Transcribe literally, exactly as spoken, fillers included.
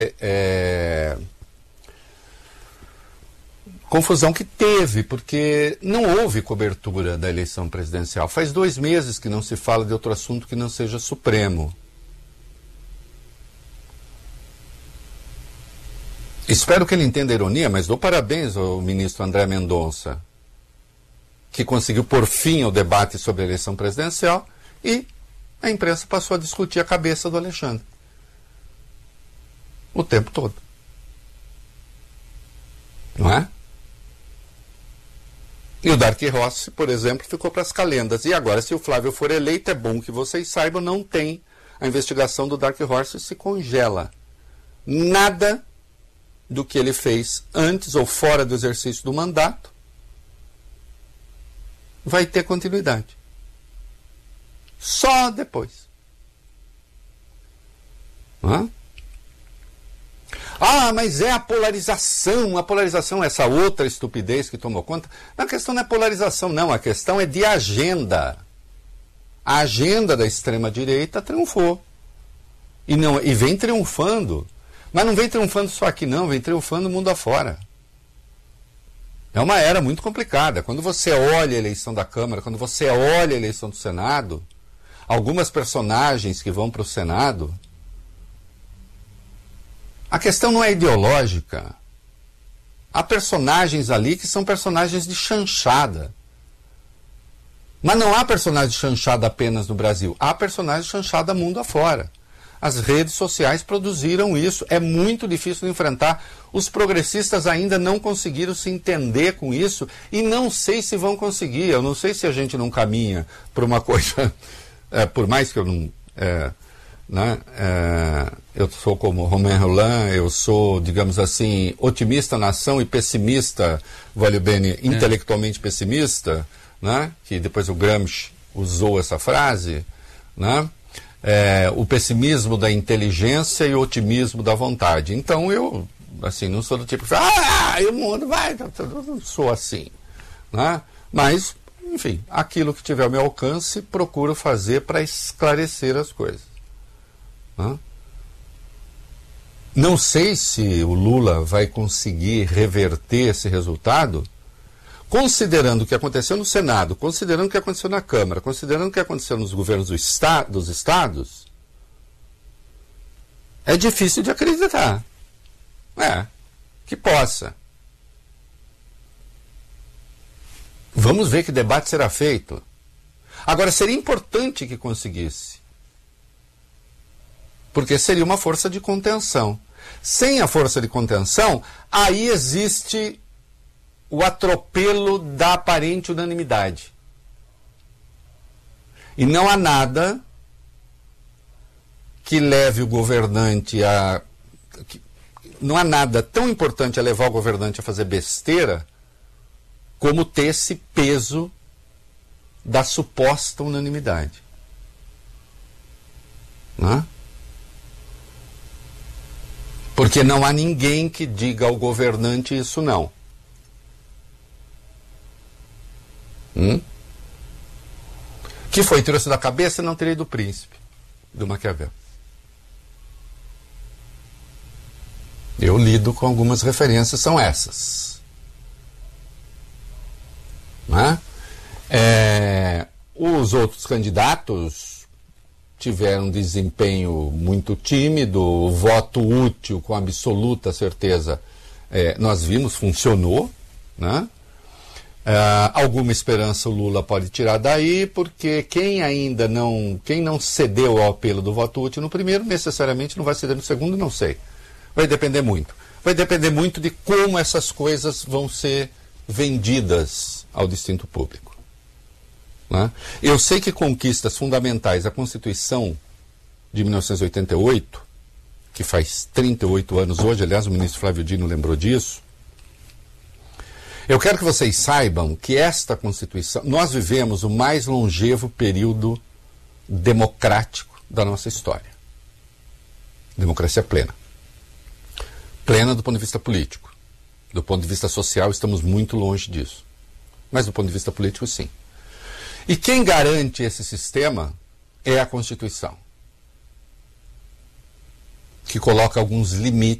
É... confusão que teve, porque não houve cobertura da eleição presidencial. Faz dois meses que não se fala de outro assunto que não seja Supremo. Espero que ele entenda a ironia, mas dou parabéns ao ministro André Mendonça, que conseguiu por fim o debate sobre a eleição presidencial e a imprensa passou a discutir a cabeça do Alexandre o tempo todo. Não é? E o Dark Horse, por exemplo, ficou para as calendas. E agora, se o Flávio for eleito, é bom que vocês saibam, não tem. A investigação do Dark Horse se congela. Nada do que ele fez antes ou fora do exercício do mandato vai ter continuidade. Só depois. Hã? Ah, mas é a polarização, a polarização, essa outra estupidez que tomou conta. A questão não é polarização, não, a questão é de agenda. A agenda da extrema-direita triunfou. E, não, e vem triunfando. Mas não vem triunfando só aqui, não, vem triunfando o mundo afora. É uma era muito complicada. Quando você olha a eleição da Câmara, quando você olha a eleição do Senado, algumas personagens que vão para o Senado, a questão não é ideológica. Há personagens ali que são personagens de chanchada. Mas não há personagem de chanchada apenas no Brasil. Há personagem de chanchada mundo afora. As redes sociais produziram isso. É muito difícil de enfrentar. Os progressistas ainda não conseguiram se entender com isso e não sei se vão conseguir. Eu não sei se a gente não caminha para uma coisa... É, por mais que eu não... É, né, é, eu sou como Romain Rolland, eu sou, digamos assim, otimista na ação e pessimista, voglio bene, intelectualmente é. pessimista, né, que depois o Gramsci usou essa frase, né, é, o pessimismo da inteligência e o otimismo da vontade. Então eu, assim, não sou do tipo que fala, ah, o mundo vai, eu não sou assim, né, mas, enfim, aquilo que tiver ao meu alcance, procuro fazer para esclarecer as coisas. Não sei se o Lula vai conseguir reverter esse resultado, considerando o que aconteceu no Senado, considerando o que aconteceu na Câmara, considerando o que aconteceu nos governos do esta- dos estados. É difícil de acreditar. É, que possa. Vamos ver que debate será feito. Agora, seria importante que conseguisse. Porque seria uma força de contenção. Sem a força de contenção, aí existe o atropelo da aparente unanimidade. E não há nada que leve o governante a... Não há nada tão importante a levar o governante a fazer besteira como ter esse peso da suposta unanimidade. Não é? Porque não há ninguém que diga ao governante isso não. Hum? Que foi, tirou-se da cabeça, não terei do príncipe, do Maquiavel. Eu lido com algumas referências, são essas. Não é? É, os outros candidatos tiveram um desempenho muito tímido, o voto útil com absoluta certeza, é, nós vimos, funcionou, né? É, alguma esperança o Lula pode tirar daí, porque quem ainda não, quem não cedeu ao apelo do voto útil no primeiro, necessariamente não vai ceder no segundo, não sei. Vai depender muito. Vai depender muito de como essas coisas vão ser vendidas ao distinto público. Eu sei que conquistas fundamentais, a Constituição de mil novecentos e oitenta e oito, que faz trinta e oito anos hoje, aliás, o ministro Flávio Dino lembrou disso, eu quero que vocês saibam que esta Constituição, nós vivemos o mais longevo período democrático da nossa história. Democracia plena. Plena do ponto de vista político. Do ponto de vista social, estamos muito longe disso. Mas do ponto de vista político, sim. E quem garante esse sistema é a Constituição. que coloca alguns limites